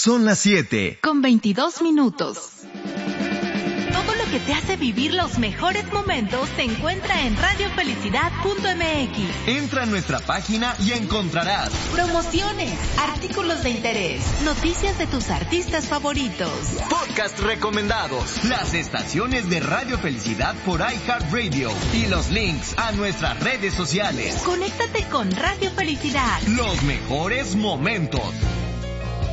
Son las 7:22. Todo lo que te hace vivir los mejores momentos se encuentra en radiofelicidad.mx. Entra a nuestra página y encontrarás promociones, artículos de interés, noticias de tus artistas favoritos, podcast recomendados, las estaciones de Radio Felicidad por iHeartRadio y los links a nuestras redes sociales. Conéctate con Radio Felicidad. Los mejores momentos.